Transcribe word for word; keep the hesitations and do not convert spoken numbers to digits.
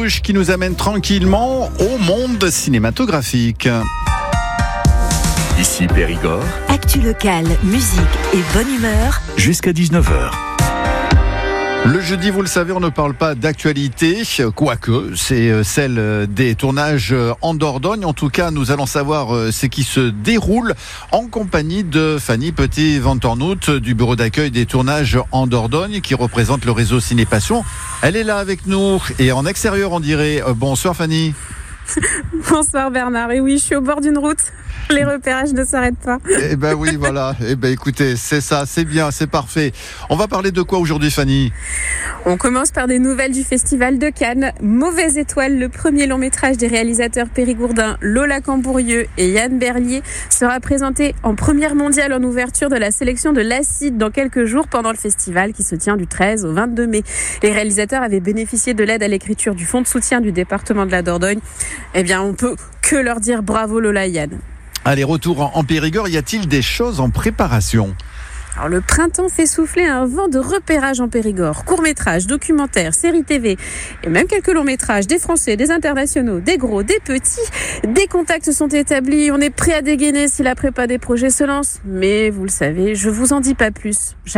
Coluche qui nous amène tranquillement au monde cinématographique. Ici Périgord. Actu locale, musique et bonne humeur. Jusqu'à dix-neuf heures. Le jeudi, vous le savez, on ne parle pas d'actualité, quoique c'est celle des tournages en Dordogne. En tout cas, nous allons savoir ce qui se déroule en compagnie de Fanny Petit-Ventornout du bureau d'accueil des tournages en Dordogne qui représente le réseau Ciné Passion. Elle est là avec nous et en extérieur, on dirait. Bonsoir Fanny. Bonsoir Bernard, et oui, je suis au bord d'une route. Les repérages ne s'arrêtent pas. Eh ben oui, voilà. Eh ben écoutez, c'est ça, c'est bien, c'est parfait. On va parler de quoi aujourd'hui, Fanny ? On commence par des nouvelles du Festival de Cannes. Mauvaise étoile, le premier long métrage des réalisateurs périgourdins Lola Cambourieux et Yann Berlier sera présenté en première mondiale en ouverture de la sélection de l'Acide dans quelques jours pendant le festival qui se tient du treize au vingt-deux mai. Les réalisateurs avaient bénéficié de l'aide à l'écriture du fonds de soutien du département de la Dordogne. Eh bien, on peut que leur dire bravo Lola et Yann. Allez, retour en Périgord, y a-t-il des choses en préparation ? Alors, le printemps fait souffler un vent de repérage en Périgord. Courts-métrages, documentaires, séries T V et même quelques longs-métrages, des Français, des internationaux, des gros, des petits. Des contacts sont établis, on est prêt à dégainer si la prépa des projets se lance. Mais vous le savez, je vous en dis pas plus.